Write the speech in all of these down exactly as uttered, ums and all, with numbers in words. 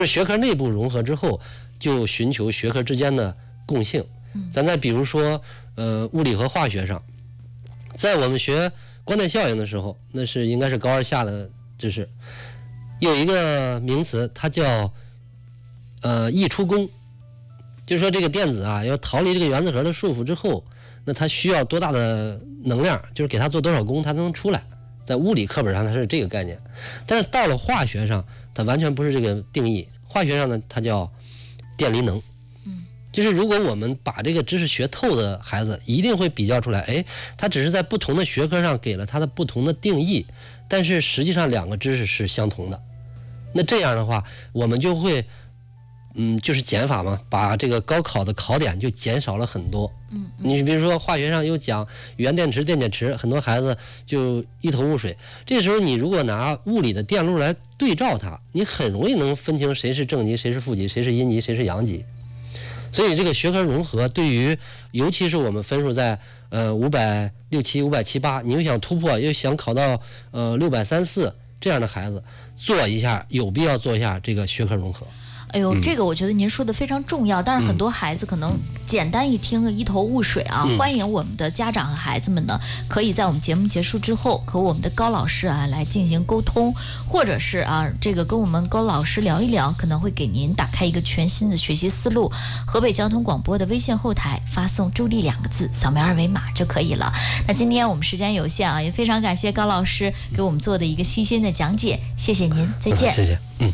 学科内部融合之后，就寻求学科之间的共性。咱再比如说，呃，物理和化学上，在我们学光电效应的时候，那是应该是高二下的知识，有一个名词，它叫呃溢出功，就是说这个电子啊，要逃离这个原子核的束缚之后，那它需要多大的能量，就是给它做多少功，它才能出来。在物理课本上它是这个概念，但是到了化学上，它完全不是这个定义。化学上呢，它叫电离能。就是如果我们把这个知识学透的孩子，一定会比较出来，哎，他只是在不同的学科上给了他的不同的定义，但是实际上两个知识是相同的。那这样的话，我们就会，嗯，就是减法嘛，把这个高考的考点就减少了很多。嗯，你比如说化学上又讲源电池、电解池，很多孩子就一头雾水。这时候你如果拿物理的电路来对照它，你很容易能分清谁是正极，谁是负极，谁是阴极，谁是阳极。所以这个学科融合对于，尤其是我们分数在呃五百六七、五百七八，你又想突破，又想考到呃六百三四这样的孩子，做一下有必要做一下这个学科融合。 哎呦，这个我觉得您说的非常重要，但是很多孩子可能简单一听一头雾水啊。嗯、欢迎我们的家长和孩子们呢，可以在我们节目结束之后和我们的高老师啊来进行沟通，或者是啊这个跟我们高老师聊一聊，可能会给您打开一个全新的学习思路。河北交通广播的微信后台发送“助力”两个字，扫描二维码就可以了。那今天我们时间有限啊，也非常感谢高老师给我们做的一个细心的讲解，谢谢您，再见。 嗯、谢谢，嗯。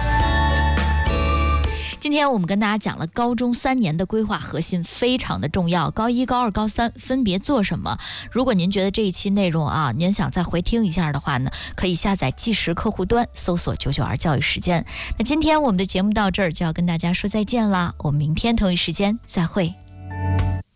今天我们跟大家讲了高中三年的规划核心非常的重要，高一、高二、高三分别做什么？如果您觉得这一期内容啊，您想再回听一下的话呢，可以下载计时客户端，搜索九九二教育时间。那今天我们的节目到这儿就要跟大家说再见啦，我们明天同一时间再会。